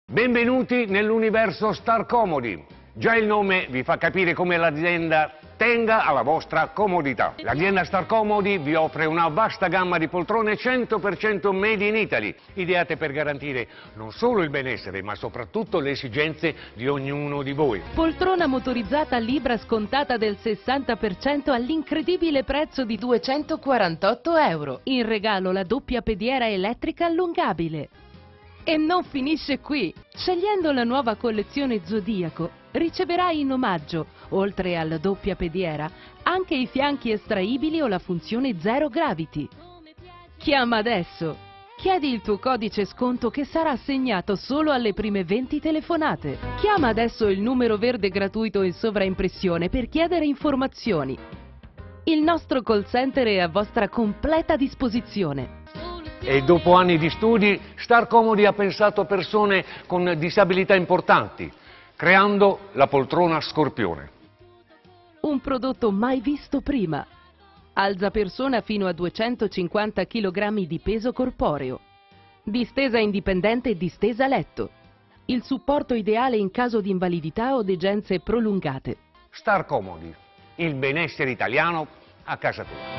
Benvenuti nell'universo Star Comodi. Già il nome vi fa capire come l'azienda tenga alla vostra comodità. L'azienda Star Comodi vi offre una vasta gamma di poltrone 100% made in Italy, ideate per garantire non solo il benessere, ma soprattutto le esigenze di ognuno di voi. Poltrona motorizzata Libra scontata del 60% all'incredibile prezzo di 248 euro. In regalo la doppia pediera elettrica allungabile. E non finisce qui! Scegliendo la nuova collezione Zodiaco, riceverai in omaggio, oltre alla doppia pediera, anche i fianchi estraibili o la funzione Zero Gravity. Chiama adesso! Chiedi il tuo codice sconto che sarà assegnato solo alle prime 20 telefonate. Chiama adesso il numero verde gratuito in sovraimpressione per chiedere informazioni. Il nostro call center è a vostra completa disposizione. E dopo anni di studi, Star Comodi ha pensato a persone con disabilità importanti, creando la poltrona Scorpione. Un prodotto mai visto prima. Alza persona fino a 250 kg di peso corporeo. Distesa indipendente e distesa letto. Il supporto ideale in caso di invalidità o degenze prolungate. Star Comodi, il benessere italiano a casa tua.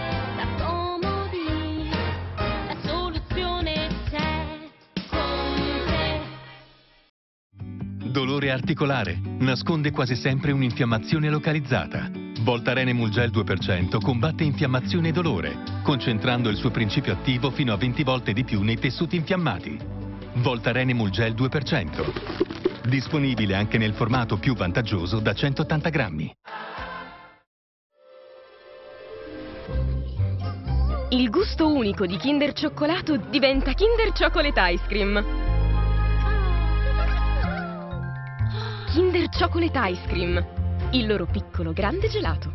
Dolore articolare. Nasconde quasi sempre un'infiammazione localizzata. Voltaren Emulgel 2% combatte infiammazione e dolore, concentrando il suo principio attivo fino a 20 volte di più nei tessuti infiammati. Voltaren Emulgel 2%. Disponibile anche nel formato più vantaggioso da 180 grammi. Il gusto unico di Kinder Cioccolato diventa Kinder Chocolate Ice Cream. Kinder Chocolate Ice Cream, il loro piccolo grande gelato.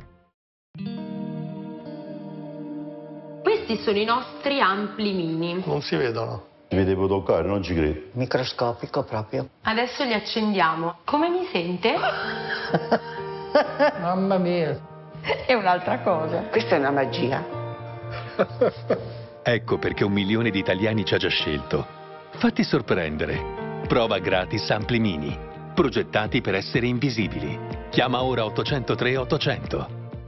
Questi sono i nostri ampli mini. Non si vedono. Vi devo toccare, non ci credo. Microscopico proprio. Adesso li accendiamo. Come mi sente? Mamma mia. È un'altra cosa. Questa è una magia. Ecco perché 1 milione di italiani ci ha già scelto. Fatti sorprendere. Prova gratis Ampli Mini. Progettati per essere invisibili. Chiama ora 803 800.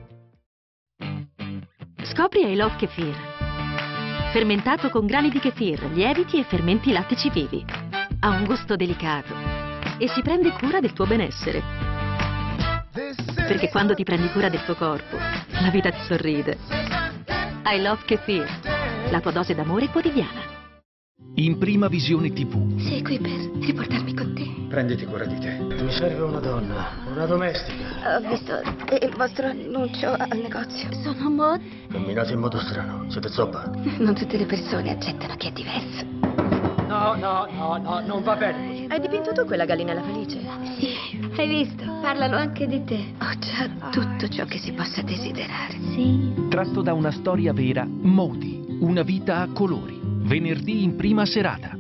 Scopri I Love Kefir. Fermentato con grani di kefir, lieviti e fermenti lattici vivi. Ha un gusto delicato e si prende cura del tuo benessere. Perché quando ti prendi cura del tuo corpo, la vita ti sorride. I Love Kefir, la tua dose d'amore quotidiana. In Prima Visione TV. Sei qui per riportarmi con te. Prenditi cura di te. Mi serve una donna, una domestica. Ho visto il vostro annuncio al negozio. Sono Maud. Camminate in modo strano, siete zoppa. Non tutte le persone accettano chi è diverso. No, non va bene così. Hai dipinto tu quella gallina felice? Sì, hai visto? Parlano anche di te. Ho già tutto ciò che si possa desiderare. Sì. Tratto da una storia vera, Modi, una vita a colori. Venerdì in prima serata.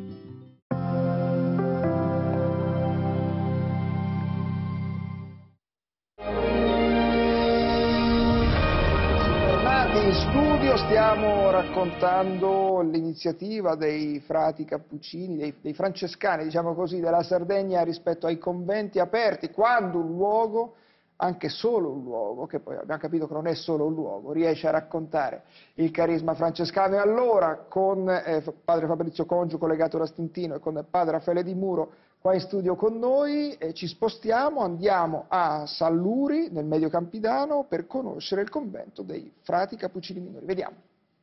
In studio stiamo raccontando l'iniziativa dei frati cappuccini, dei francescani, diciamo così, della Sardegna rispetto ai conventi aperti, quando un luogo, anche solo un luogo, che poi abbiamo capito che non è solo un luogo, riesce a raccontare il carisma francescano. E allora con padre Fabrizio Congiu, collegato da Stintino, e con padre Raffaele Di Muro qua in studio con noi, ci spostiamo, andiamo a Salluri, nel Medio Campidano, per conoscere il convento dei frati cappuccini minori. Vediamo.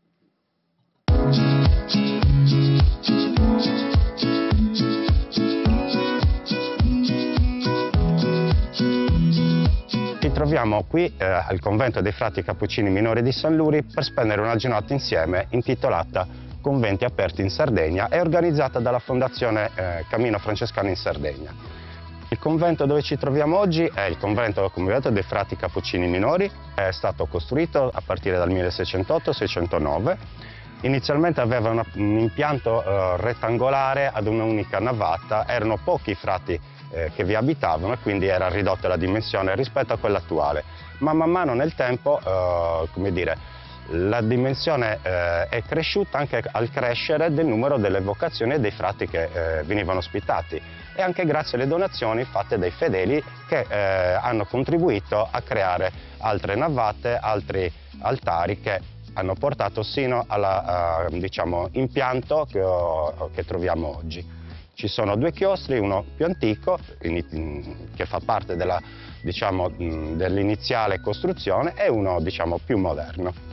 Ci troviamo qui al convento dei frati cappuccini minori di Salluri per spendere una giornata insieme intitolata Conventi aperti in Sardegna e organizzata dalla Fondazione Cammino Francescano in Sardegna. Il convento dove ci troviamo oggi è il convento, come vedete, dei frati cappuccini minori. È stato costruito a partire dal 1608-609. Inizialmente aveva un impianto rettangolare ad un'unica navata. Erano pochi frati che vi abitavano e quindi era ridotta la dimensione rispetto a quella attuale. Ma man mano nel tempo, come dire, La dimensione è cresciuta anche al crescere del numero delle vocazioni e dei frati che venivano ospitati, e anche grazie alle donazioni fatte dai fedeli che hanno contribuito a creare altre navate, altri altari che hanno portato sino all'impianto che troviamo oggi. Ci sono due chiostri, uno più antico che fa parte dell'iniziale costruzione, e uno più moderno.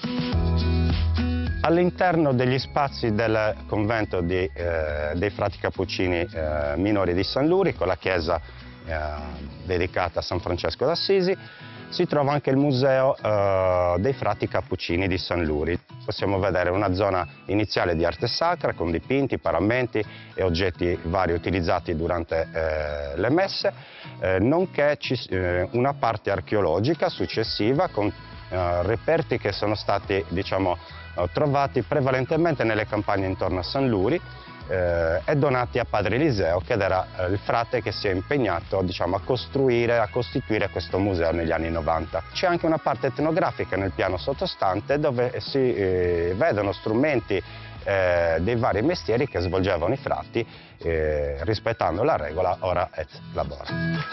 All'interno degli spazi del convento dei frati cappuccini minori di San Luri, con la chiesa dedicata a San Francesco d'Assisi, si trova anche il museo dei frati cappuccini di San Luri. Possiamo vedere una zona iniziale di arte sacra con dipinti, paramenti e oggetti vari utilizzati durante le messe, nonché una parte archeologica successiva con reperti che sono stati trovati prevalentemente nelle campagne intorno a San Luri e donati a padre Eliseo, che era il frate che si è impegnato a costituire questo museo negli anni 90. C'è anche una parte etnografica nel piano sottostante dove si vedono strumenti dei vari mestieri che svolgevano i frati rispettando la regola ora et labora.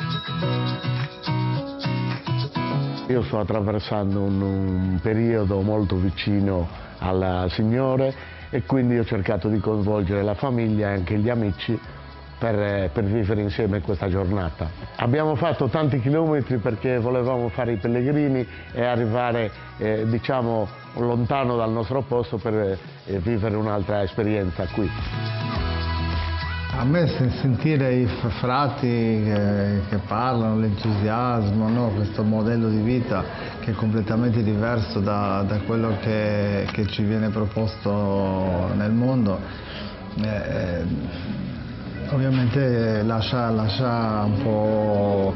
Io sto attraversando un periodo molto vicino al Signore e quindi ho cercato di coinvolgere la famiglia e anche gli amici per vivere insieme questa giornata. Abbiamo fatto tanti chilometri perché volevamo fare i pellegrini e arrivare lontano dal nostro posto per vivere un'altra esperienza qui. A me sentire i frati che parlano, l'entusiasmo, no? Questo modello di vita che è completamente diverso da quello che ci viene proposto nel mondo, ovviamente lascia un po'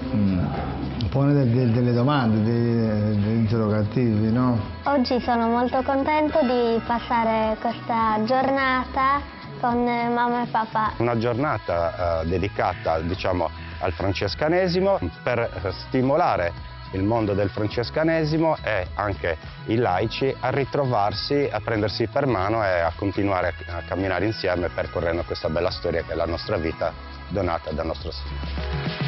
delle domande, degli interrogativi, no? Oggi sono molto contento di passare questa giornata con mamma e papà. Una giornata dedicata al francescanesimo per stimolare il mondo del francescanesimo e anche i laici a ritrovarsi, a prendersi per mano e a continuare a camminare insieme percorrendo questa bella storia che è la nostra vita donata dal nostro Signore.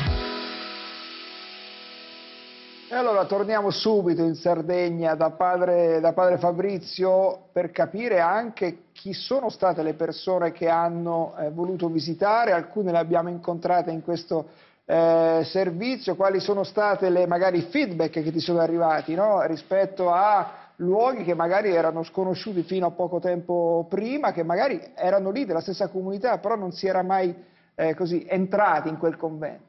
E allora torniamo subito in Sardegna da padre Fabrizio per capire anche chi sono state le persone che hanno voluto visitare. Alcune le abbiamo incontrate in questo servizio. Quali sono state magari feedback che ti sono arrivati, no? Rispetto a luoghi che magari erano sconosciuti fino a poco tempo prima, che magari erano lì della stessa comunità, però non si era mai così entrati in quel convento.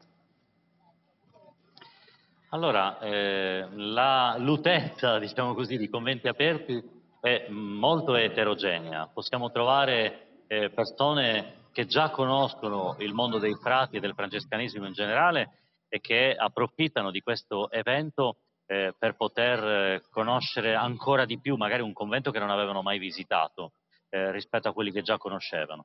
Allora, l'utenza, diciamo così, di conventi aperti è molto eterogenea. Possiamo trovare persone che già conoscono il mondo dei frati e del francescanesimo in generale e che approfittano di questo evento per poter conoscere ancora di più magari un convento che non avevano mai visitato rispetto a quelli che già conoscevano.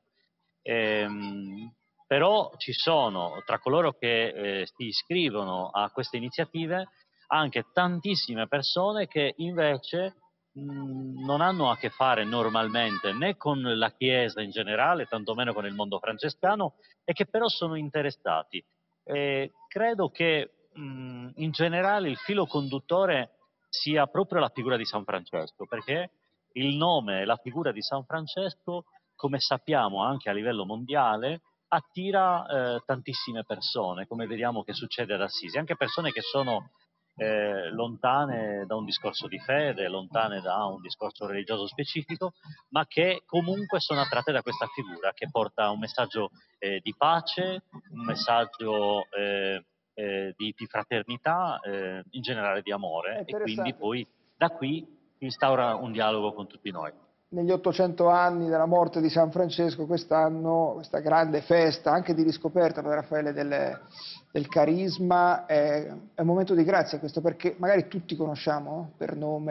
Però ci sono tra coloro che si iscrivono a queste iniziative anche tantissime persone che invece non hanno a che fare normalmente né con la Chiesa in generale, tantomeno con il mondo francescano, e che però sono interessati. Credo che in generale il filo conduttore sia proprio la figura di San Francesco, perché il nome e la figura di San Francesco, come sappiamo anche a livello mondiale, attira tantissime persone, come vediamo che succede ad Assisi, anche persone che sono lontane da un discorso di fede, lontane da un discorso religioso specifico, ma che comunque sono attratte da questa figura che porta un messaggio di pace, un messaggio di fraternità, in generale di amore, e quindi poi da qui instaura un dialogo con tutti noi. Negli 800 anni della morte di San Francesco, quest'anno, questa grande festa anche di riscoperta, Padre Raffaele, del carisma, è un momento di grazia questo, perché magari tutti conosciamo per nome